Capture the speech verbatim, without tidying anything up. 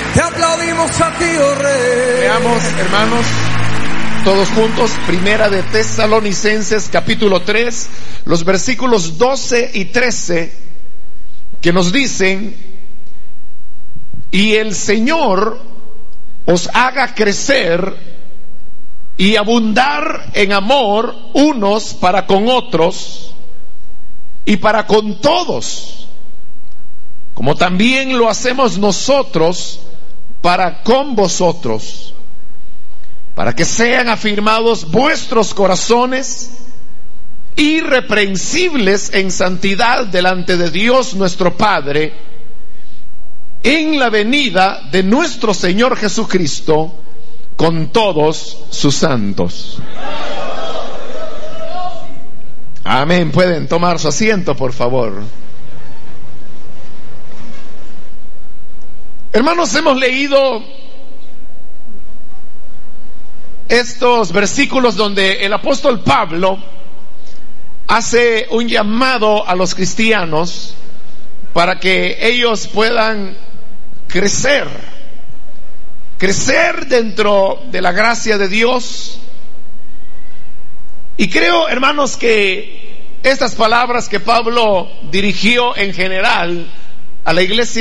Te aplaudimos a ti, oh Rey. Veamos, hermanos, todos juntos, Primera de Tesalonicenses, capítulo tres, los versículos doce y trece, que nos dicen: y el Señor os haga crecer y abundar en amor unos para con otros y para con todos, como también lo hacemos nosotros para con vosotros, para que sean afirmados vuestros corazones irreprensibles en santidad delante de Dios nuestro Padre, en la venida de nuestro Señor Jesucristo con todos sus santos. Amén. Pueden tomar su asiento, por favor. Hermanos, hemos leído estos versículos donde el apóstol Pablo hace un llamado a los cristianos para que ellos puedan crecer, crecer dentro de la gracia de Dios. Y creo, hermanos, que estas palabras que Pablo dirigió en general a la iglesia